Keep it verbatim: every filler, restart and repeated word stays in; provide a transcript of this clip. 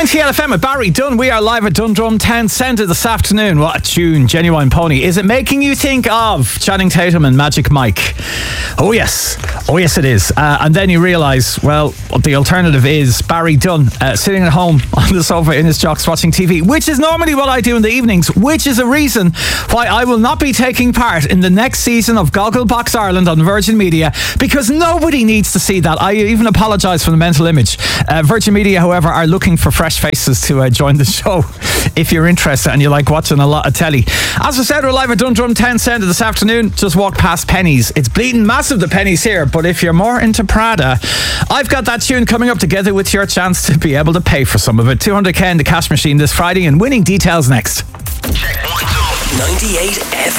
ninety L F M at Barry Dunn. We are live at Dundrum Town Centre this afternoon. What a tune, Genuine Pony. Is it making you think of Channing Tatum and Magic Mike? Oh yes, oh yes it is. Uh, and then you realise, well, the alternative is Barry Dunn uh, sitting at home on the sofa in his jocks watching T V, which is normally what I do in the evenings, which is a reason why I will not be taking part in the next season of Gogglebox Ireland on Virgin Media, because nobody needs to see that. I even apologise for the mental image. Uh, Virgin Media, however, are looking for fresh faces to uh, join the show if you're interested and you like watching a lot of telly. As I said, we're live at Dundrum Town Centre this afternoon. Just walk past Pennies. It's bleeding massive, the Pennies here, but if you're more into Prada, I've got that tune coming up together with your chance to be able to pay for some of it. two hundred k in the cash machine this Friday, and winning details next. Check one, two. ninety-eight F